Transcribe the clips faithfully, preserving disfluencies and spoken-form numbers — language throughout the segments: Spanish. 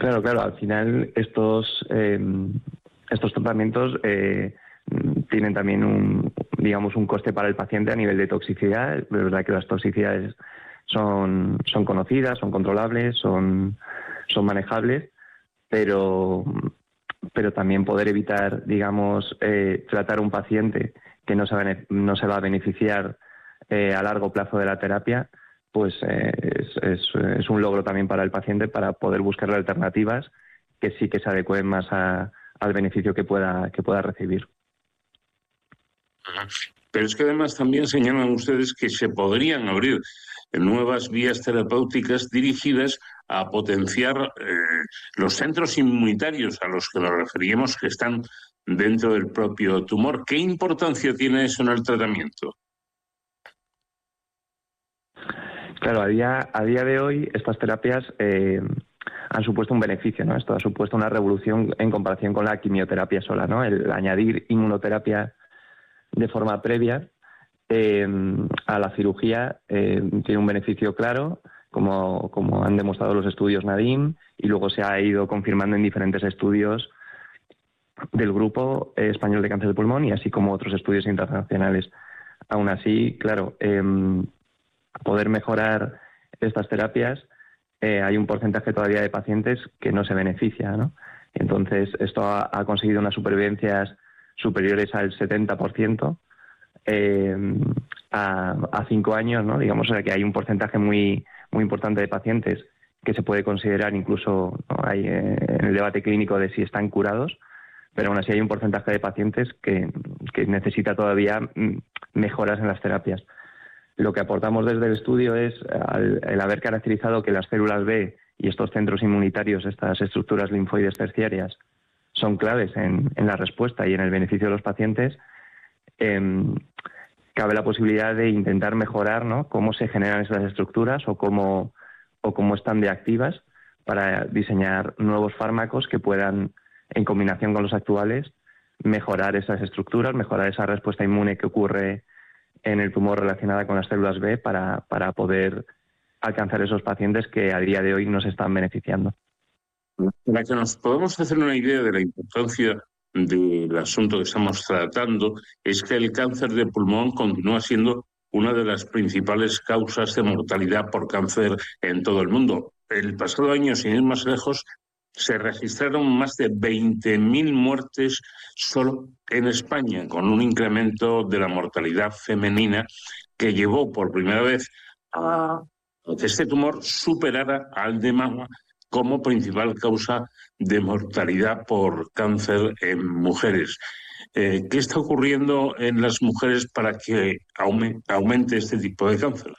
Claro, claro, al final estos eh, estos tratamientos eh, tienen también un, digamos, un coste para el paciente a nivel de toxicidad. Es verdad que las toxicidades son, son conocidas, son controlables, son, son manejables, pero, pero también poder evitar, digamos, eh, tratar a un paciente que no se, bene- no se va a beneficiar eh, a largo plazo de la terapia, pues eh, es, es, es un logro también para el paciente para poder buscarle alternativas que sí que se adecúen más a, al beneficio que pueda, que pueda recibir. Pero es que además también señalan ustedes que se podrían abrir nuevas vías terapéuticas dirigidas a potenciar eh, los centros inmunitarios a los que nos referíamos que están dentro del propio tumor. ¿Qué importancia tiene eso en el tratamiento? Claro, a día, a día de hoy estas terapias eh, han supuesto un beneficio, ¿no? Esto ha supuesto una revolución en comparación con la quimioterapia sola, ¿no? El añadir inmunoterapia de forma previa eh, a la cirugía eh, tiene un beneficio claro, como, como han demostrado los estudios Nadim, y luego se ha ido confirmando en diferentes estudios del Grupo Español de Cáncer de Pulmón y así como otros estudios internacionales. Aún así, claro, eh, poder mejorar estas terapias, eh, hay un porcentaje todavía de pacientes que no se beneficia, ¿no? Entonces, esto ha, ha conseguido unas supervivencias superiores al setenta por ciento eh, a, a cinco años, ¿no? Digamos, o sea, que hay un porcentaje muy, muy importante de pacientes que se puede considerar incluso, ¿no? Hay eh, en el debate clínico de si están curados, pero aún así hay un porcentaje de pacientes que, que necesita todavía mm, mejoras en las terapias. Lo que aportamos desde el estudio es al, el haber caracterizado que las células B y estos centros inmunitarios, estas estructuras linfoides terciarias, son claves en, en la respuesta y en el beneficio de los pacientes. Eh, cabe la posibilidad de intentar mejorar, ¿no?, cómo se generan esas estructuras o cómo, o cómo están de activas para diseñar nuevos fármacos que puedan, en combinación con los actuales, mejorar esas estructuras, mejorar esa respuesta inmune que ocurre en el tumor relacionada con las células B para, para poder alcanzar esos pacientes que a día de hoy nos están beneficiando. Para que nos podamos hacer una idea de la importancia del asunto que estamos tratando, es que el cáncer de pulmón continúa siendo una de las principales causas de mortalidad por cáncer en todo el mundo. El pasado año, sin ir más lejos, se registraron más de veinte mil muertes solo en España, con un incremento de la mortalidad femenina que llevó por primera vez a que este tumor superara al de mama como principal causa de mortalidad por cáncer en mujeres. Eh, ¿Qué está ocurriendo en las mujeres para que aume, aumente este tipo de cáncer?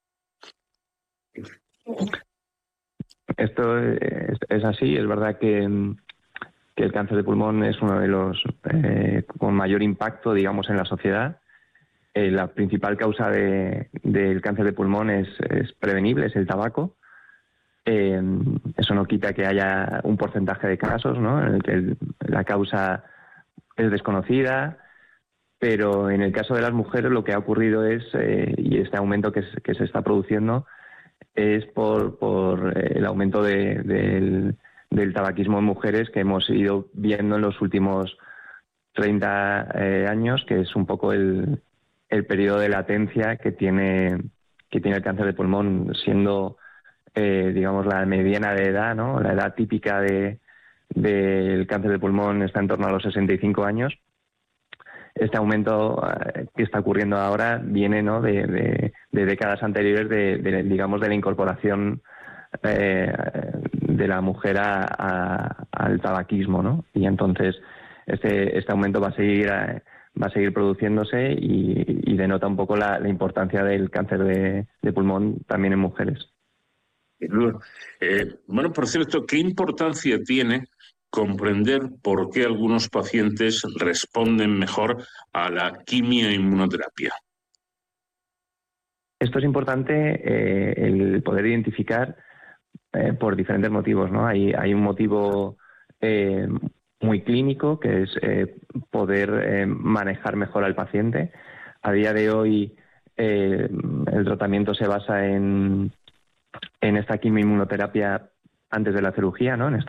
Esto es, es así, es verdad que, que el cáncer de pulmón es uno de los eh, con mayor impacto, digamos, en la sociedad. Eh, la principal causa de, del cáncer de pulmón es, es prevenible, es el tabaco. Eh, eso no quita que haya un porcentaje de casos, ¿no?, en el que el, la causa es desconocida, pero en el caso de las mujeres lo que ha ocurrido es, eh, y este aumento que, que se está produciendo, es por, por el aumento de, del, del tabaquismo en mujeres que hemos ido viendo en los últimos treinta eh, años, que es un poco el, el periodo de latencia que tiene, que tiene el cáncer de pulmón, siendo, eh, digamos, la mediana de edad, ¿no? La edad típica de, del cáncer de pulmón está en torno a los sesenta y cinco años. Este aumento eh, que está ocurriendo ahora viene, ¿no?, de, de, de décadas anteriores de, de, digamos, de la incorporación eh, de la mujer a, a, al tabaquismo, ¿no? Y entonces este, este aumento va a seguir eh, va a seguir produciéndose y, y denota un poco la, la importancia del cáncer de, de pulmón también en mujeres. Eh, bueno, por cierto, ¿qué importancia tiene comprender por qué algunos pacientes responden mejor a la quimioinmunoterapia? Esto es importante, eh, el poder identificar eh, por diferentes motivos, ¿no? Hay, hay un motivo eh, muy clínico, que es eh, poder eh, manejar mejor al paciente. A día de hoy eh, el tratamiento se basa en, en esta quimioinmunoterapia antes de la cirugía, ¿no?, en